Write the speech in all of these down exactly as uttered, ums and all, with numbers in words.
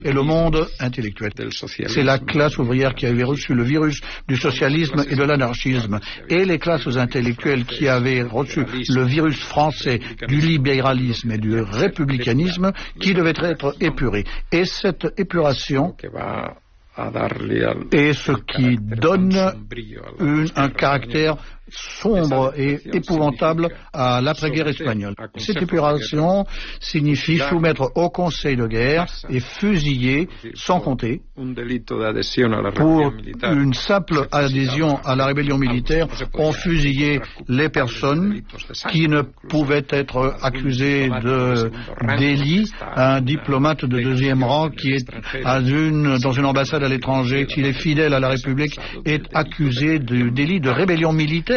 et le monde intellectuel. C'est la classe ouvrière qui avait reçu le virus du socialisme et de l'anarchisme, et les classes intellectuelles qui avaient reçu le virus français du libéralisme et du républicanisme qui devait être épuré. Et cette épuration est ce qui donne une, un caractère sombre et épouvantable à l'après-guerre espagnole. Cette épuration signifie soumettre au conseil de guerre et fusiller, sans compter, pour une simple adhésion à la rébellion militaire, on fusillait les personnes qui ne pouvaient être accusées de délit. Un diplomate de deuxième rang qui est à une, dans une ambassade à l'étranger, s'il est fidèle à la République, est accusé du délit de rébellion militaire.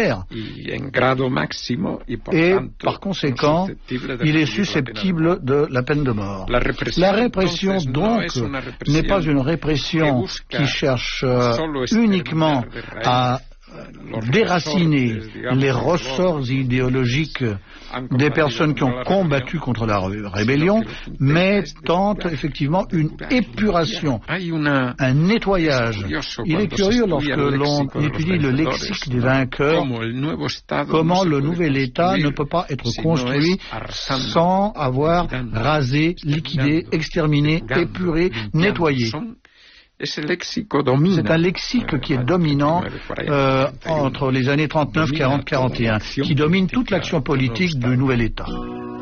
Et par conséquent, il est susceptible de la peine de mort. La répression, donc, n'est pas une répression qui cherche uniquement à déraciner les ressorts idéologiques des personnes qui ont combattu contre la rébellion, mais tente effectivement une épuration, un nettoyage. Il est curieux lorsque l'on étudie le lexique des vainqueurs, comment le nouvel État ne peut pas être construit sans avoir rasé, liquidé, exterminé, épuré, nettoyé. C'est un lexique qui est dominant euh, entre les années trente-neuf, quarante, quarante et un, qui domine toute l'action politique du nouvel État.